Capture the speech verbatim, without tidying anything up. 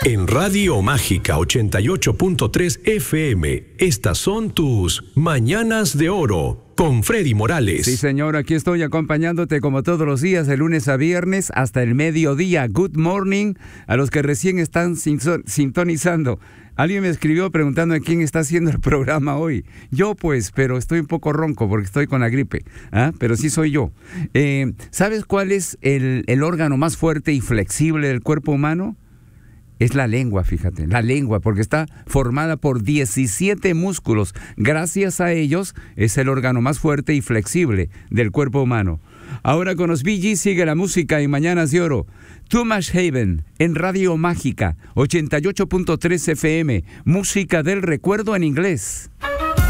En Radio Mágica ochenta y ocho punto tres F M, estas son tus Mañanas de Oro con Freddy Morales. Sí, señor, aquí estoy acompañándote como todos los días, de lunes a viernes hasta el mediodía. Good morning a los que recién están sintonizando. Alguien me escribió preguntando a quién está haciendo el programa hoy. Yo pues, pero estoy un poco ronco porque estoy con la gripe, ¿ah? Pero sí soy yo. Eh, ¿Sabes cuál es el, el órgano más fuerte y flexible del cuerpo humano? Es la lengua, fíjate, la lengua, porque está formada por diecisiete músculos. Gracias a ellos es el órgano más fuerte y flexible del cuerpo humano. Ahora con los Bee Gees sigue la música en Mañanas de Oro. Thomas Haven en Radio Mágica ochenta y ocho punto tres F M, música del recuerdo en inglés.